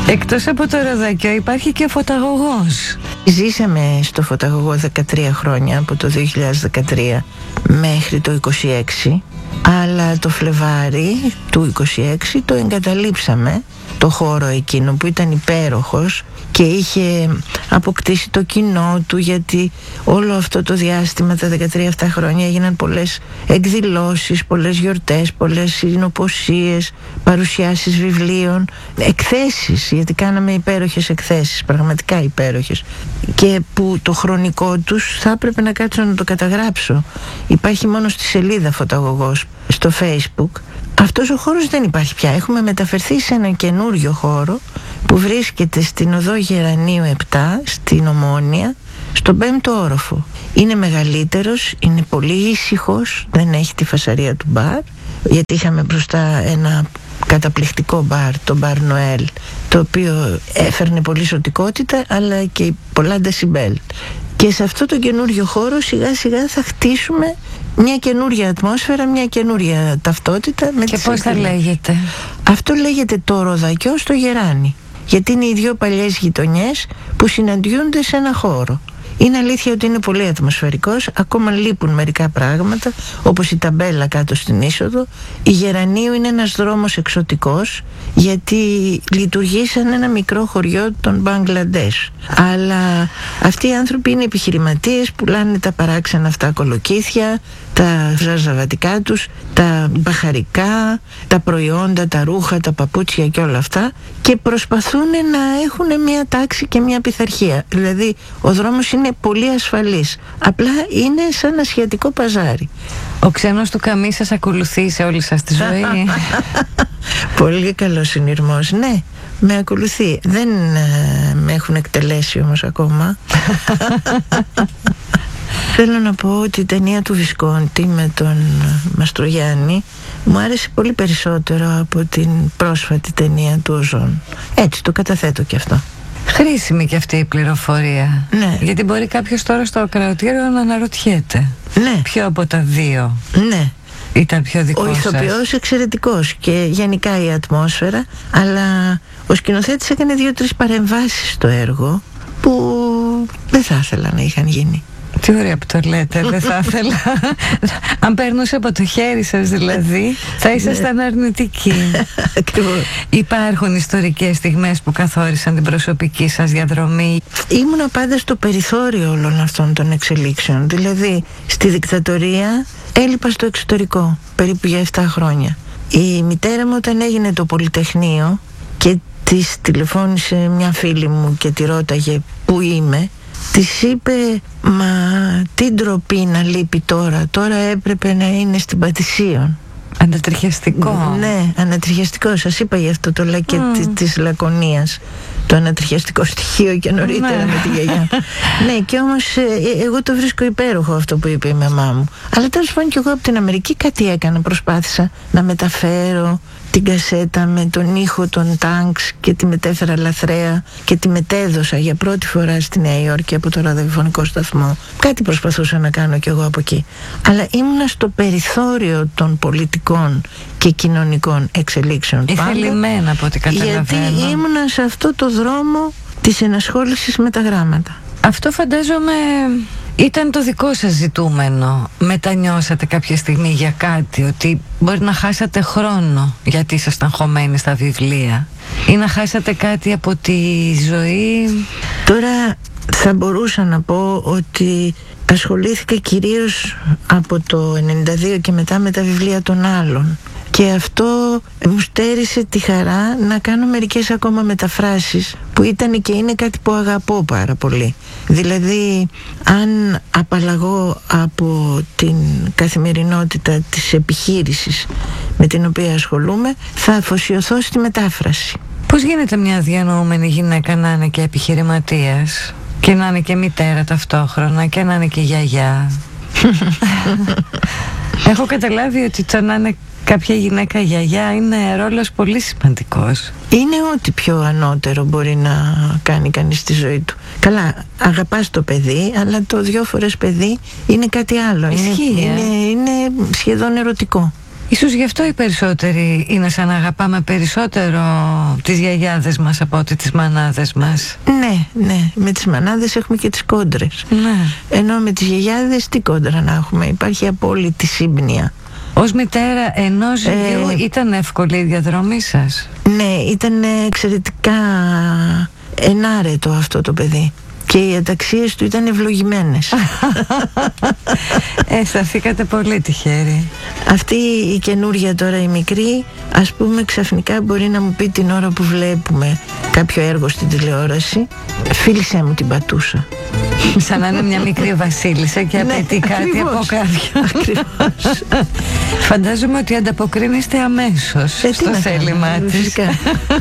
Εκτός από το Ροδακιό υπάρχει και ο Φωταγωγός. Ζήσαμε στο Φωταγωγό 13 χρόνια, από το 2013 μέχρι το 26, αλλά το Φλεβάρι του 26 το εγκαταλείψαμε, το χώρο εκείνο που ήταν υπέροχος και είχε αποκτήσει το κοινό του, γιατί όλο αυτό το διάστημα, τα 13 αυτά χρόνια, έγιναν πολλές εκδηλώσεις, πολλές γιορτές, πολλές συνοποσίες, παρουσιάσεις βιβλίων, εκθέσεις, γιατί κάναμε υπέροχες εκθέσεις, πραγματικά υπέροχες, και που το χρονικό τους θα έπρεπε να κάτσω να το καταγράψω. Υπάρχει μόνο στη σελίδα Φωταγωγός στο Facebook. Αυτός ο χώρος δεν υπάρχει πια. Έχουμε μεταφερθεί σε έναν καινούριο χώρο που βρίσκεται στην οδό Γερανίου 7, στην Ομόνια, στον 5ο όροφο. Είναι μεγαλύτερος, είναι πολύ ήσυχος, δεν έχει τη φασαρία του μπαρ, γιατί είχαμε μπροστά ένα καταπληκτικό μπαρ, το Μπαρ Νοέλ, το οποίο έφερνε πολύ ζωτικότητα αλλά και πολλά ντεσιμπέλ. Και σε αυτό το καινούριο χώρο σιγά σιγά θα χτίσουμε μια καινούρια ατμόσφαιρα, μια καινούρια ταυτότητα. Και πώς θα λέγεται? Αυτό λέγεται το Ροδακιό στο Γεράνι, γιατί είναι οι δύο παλιές γειτονιές που συναντιούνται σε ένα χώρο. Είναι αλήθεια ότι είναι πολύ ατμοσφαιρικός, ακόμα λείπουν μερικά πράγματα, όπως η ταμπέλα κάτω στην είσοδο. Η Γερανίου είναι ένας δρόμος εξωτικός, γιατί λειτουργεί σαν ένα μικρό χωριό των Μπαγκλαντές. Αλλά αυτοί οι άνθρωποι είναι επιχειρηματίες, πουλάνε τα παράξενα αυτά κολοκύθια, τα ζαρζαβατικά τους, τα μπαχαρικά, τα προϊόντα, τα ρούχα, τα παπούτσια και όλα αυτά, και προσπαθούν να έχουν μια τάξη και μια πειθαρχία. Δηλαδή ο δρόμος είναι πολύ ασφαλής, απλά είναι σαν ασιατικό παζάρι. Ο ξένος του καμί σας ακολουθεί σε όλη σας τη ζωή? Πολύ καλός συνειρμός, ναι, με ακολουθεί. Δεν με έχουν εκτελέσει όμως ακόμα. Θέλω να πω ότι η ταινία του Βισκόντι με τον Μαστρογιάννη μου άρεσε πολύ περισσότερο από την πρόσφατη ταινία του Οζόν. Έτσι το καταθέτω και αυτό. Χρήσιμη και αυτή η πληροφορία. Ναι. Γιατί μπορεί κάποιος τώρα στο ακροατήριο να αναρωτιέται. Ναι. Ποιο από τα δύο? Ναι. Ήταν πιο δικό σας? Ο ηθοποιός εξαιρετικός και γενικά η ατμόσφαιρα, αλλά ο σκηνοθέτης έκανε 2-3 παρεμβάσεις στο έργο που δεν θα ήθελα να είχαν γίνει. Τι ωραία που το λέτε, δεν θα ήθελα. Αν περνούσε από το χέρι σας δηλαδή, θα ήσασταν αρνητικοί. Υπάρχουν ιστορικές στιγμές που καθόρισαν την προσωπική σας διαδρομή? Ήμουνα πάντα στο περιθώριο όλων αυτών των εξελίξεων. Δηλαδή στη δικτατορία έλειπα στο εξωτερικό περίπου για 7 χρόνια. Η μητέρα μου, όταν έγινε το Πολυτεχνείο και της τηλεφώνησε μια φίλη μου και τη ρώταγε πού είμαι, της είπε, μα τι ντροπή να λείπει τώρα έπρεπε να είναι στην Πατησίων. Ανατριχιαστικό. Ναι, ανατριχιαστικό. Σας είπα γι' αυτό το λακκέ της Λακωνίας, το ανατριχιαστικό στοιχείο, και νωρίτερα με τη γιαγιά. Ναι, και όμως εγώ το βρίσκω υπέροχο αυτό που είπε η μαμά μου. Αλλά τέλος πάντων, και εγώ από την Αμερική κάτι έκανα. Προσπάθησα να μεταφέρω την κασέτα με τον ήχο των τάγκς και τη μετέφερα λαθρέα και τη μετέδωσα για πρώτη φορά στη Νέα Υόρκη από το ραδιοφωνικό σταθμό. Κάτι προσπαθούσα να κάνω κι εγώ από εκεί. Αλλά ήμουνα στο περιθώριο των πολιτικών και κοινωνικών εξελίξεων. Ηθελημένα από ό,τι καταλαβαίνω. Γιατί ήμουνα σε αυτό το δρόμο της ενασχόλησης με τα γράμματα. Αυτό φαντάζομαι ήταν το δικό σας ζητούμενο. Μετανιώσατε κάποια στιγμή για κάτι, ότι μπορεί να χάσατε χρόνο γιατί ήσασταν χωμένοι στα βιβλία, ή να χάσατε κάτι από τη ζωή? Τώρα θα μπορούσα να πω ότι ασχολήθηκα κυρίως από το 92 και μετά με τα βιβλία των άλλων, και αυτό μου στέρισε τη χαρά να κάνω μερικές ακόμα μεταφράσεις που ήταν και είναι κάτι που αγαπώ πάρα πολύ. Δηλαδή, αν απαλλαγώ από την καθημερινότητα της επιχείρησης με την οποία ασχολούμαι, θα αφοσιωθώ στη μετάφραση. Πώς γίνεται μια διανοούμενη γυναίκα να είναι και επιχειρηματίας και να είναι και μητέρα ταυτόχρονα και να είναι και γιαγιά? Έχω καταλάβει ότι το να είναι κάποια γυναίκα γιαγιά είναι ρόλος πολύ σημαντικός. Είναι ό,τι πιο ανώτερο μπορεί να κάνει κανείς στη ζωή του. Καλά, αγαπάς το παιδί, αλλά το 2 φορές παιδί είναι κάτι άλλο. Ισχύει, είναι σχεδόν ερωτικό. Ίσως γι' αυτό οι περισσότεροι είναι σαν να αγαπάμε περισσότερο τις γιαγιάδες μας από ότι τις μανάδες μας. Ναι, με τις μανάδες έχουμε και τις κόντρες. Ναι. Ενώ με τις γιαγιάδες τι κόντρα να έχουμε, υπάρχει απόλυτη σύμπνοια. Ως μητέρα ενός γιου ήταν εύκολη η διαδρομή σας? Ναι, ήταν εξαιρετικά ενάρετο αυτό το παιδί. Και οι αταξίες του ήταν ευλογημένες. Αισθανθήκατε πολύ τυχεροί. Αυτή η καινούρια τώρα η μικρή, ας πούμε, ξαφνικά μπορεί να μου πει την ώρα που βλέπουμε κάποιο έργο στην τηλεόραση, φίλησέ μου την πατούσα. Σαν να είναι μια μικρή βασίλισσα και απαιτεί κάτι από κάποιον. Ακριβώς. Φαντάζομαι ότι ανταποκρίνεστε αμέσως στο θέλημά της.